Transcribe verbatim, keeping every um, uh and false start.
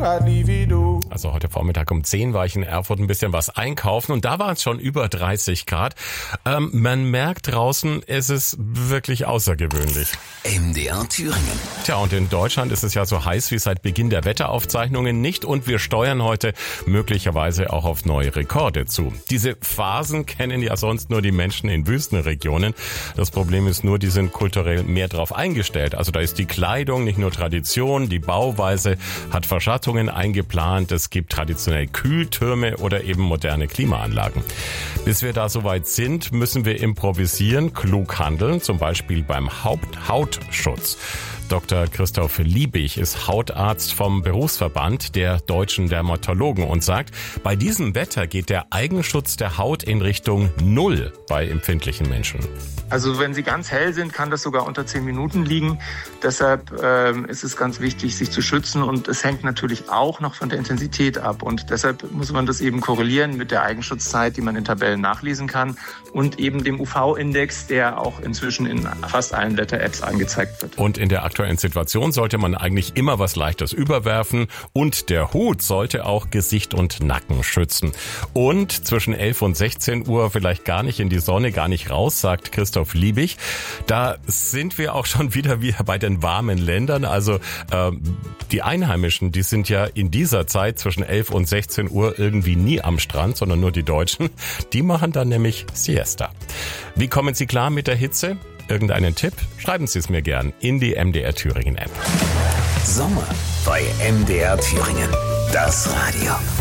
Also heute Vormittag um zehn war ich in Erfurt ein bisschen was einkaufen und da waren es schon über dreißig Grad. Ähm, man merkt draußen, es ist wirklich außergewöhnlich. M D R Thüringen. Tja, und in Deutschland ist es ja so heiß wie seit Beginn der Wetteraufzeichnungen nicht und wir steuern heute möglicherweise auch auf neue Rekorde zu. Diese Phasen kennen ja sonst nur die Menschen in Wüstenregionen. Das Problem ist nur, die sind kulturell mehr drauf eingestellt. Also da ist die Kleidung nicht nur Tradition, die Bauweise hat Verschattungen eingeplant, es gibt traditionell Kühltürme oder eben moderne Klimaanlagen. Bis wir da soweit sind, müssen wir improvisieren, klug handeln, zum Beispiel beim Haupt- Hautschutz. Doktor Christoph Liebig ist Hautarzt vom Berufsverband der deutschen Dermatologen und sagt, bei diesem Wetter geht der Eigenschutz der Haut in Richtung Null bei empfindlichen Menschen. Also wenn sie ganz hell sind, kann das sogar unter zehn Minuten liegen. Deshalb ähm, ist es ganz wichtig, sich zu schützen und es hängt natürlich auch noch von der Intensität ab. Und deshalb muss man das eben korrelieren mit der Eigenschutzzeit, die man in Tabellen nachlesen kann und eben dem U V-Index, der auch inzwischen in fast allen Wetter-Apps angezeigt wird. Und in der aktuellen Situation sollte man eigentlich immer was Leichtes überwerfen und der Hut sollte auch Gesicht und Nacken schützen. Und zwischen elf und sechzehn Uhr vielleicht gar nicht in die Sonne, gar nicht raus, sagt Christoph Liebig. Da sind wir auch schon wieder wie bei den warmen Ländern. Also äh, die Einheimischen, die sind ja in dieser Zeit zwischen elf und sechzehn Uhr irgendwie nie am Strand, sondern nur die Deutschen. Die machen dann nämlich Siesta. Wie kommen Sie klar mit der Hitze? Irgendeinen Tipp? Schreiben Sie es mir gern in die M D R Thüringen App. Sommer bei M D R Thüringen. Das Radio.